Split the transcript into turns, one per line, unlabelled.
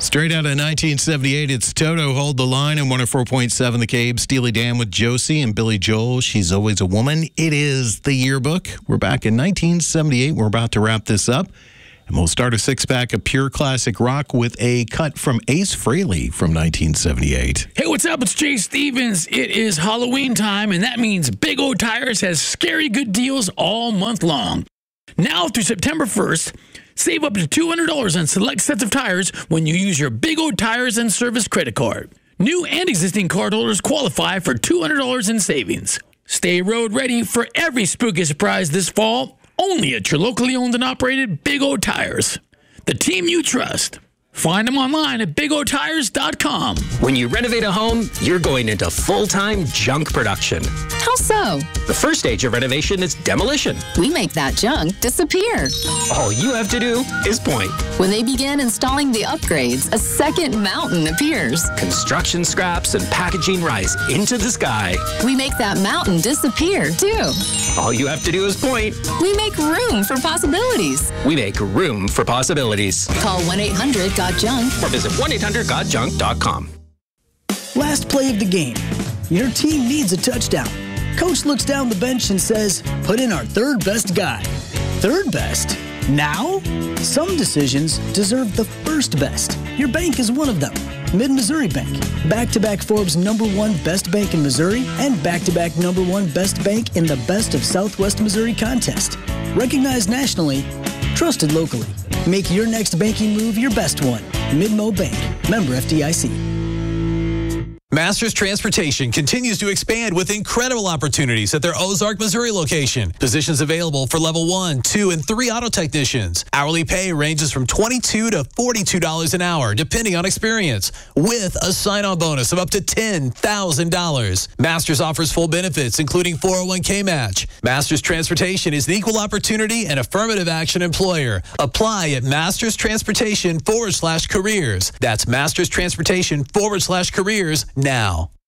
Straight out of 1978, it's Toto, Hold the Line, and 104.7 The Cave. Steely Dan with Josie and Billy Joel, She's Always a Woman. It is the yearbook. We're back in 1978. We're about to wrap this up. And we'll start a six-pack of pure classic rock with a cut from Ace Frehley from 1978.
Hey, what's up? It's Jay Stevens. It is Halloween time, and that means Big O Tires has scary good deals all month long. Now through September 1st, save up to $200 on select sets of tires when you use your Big O Tires and Service credit card. New and existing cardholders qualify for $200 in savings. Stay road ready for every spooky surprise this fall, only at your locally owned and operated Big O Tires. The team you trust. Find them online at bigotires.com.
When you renovate a home, you're going into full-time junk production.
How so?
The first stage of renovation is demolition.
We make that junk disappear.
All you have to do is point.
When they begin installing the upgrades, a second mountain appears.
Construction scraps and packaging rise into the sky.
We make that mountain disappear, too.
All you have to do is point.
We make room for possibilities.
We make room for possibilities.
Call 1-800-GOT-JUNK
or visit 1-800-GOT-JUNK.com.
Last play of the game. Your team needs a touchdown. Coach looks down the bench and says, put in our third best guy. Third best? Now? Some decisions deserve the first best. Your bank is one of them. Mid-Missouri Bank. Back-to-back Forbes #1 best bank in Missouri and back-to-back #1 best bank in the Best of Southwest Missouri contest. Recognized nationally, trusted locally. Make your next banking move your best one. Mid-Mo Bank. Member FDIC.
Masters Transportation continues to expand with incredible opportunities at their Ozark, Missouri location. Positions available for level 1, 2, and 3 auto technicians. Hourly pay ranges from $22 to $42 an hour, depending on experience, with a sign-on bonus of up to $10,000. Masters offers full benefits, including 401k match. Masters Transportation is an equal opportunity and affirmative action employer. Apply at masterstransportation.com/careers. That's masterstransportation.com/careers now.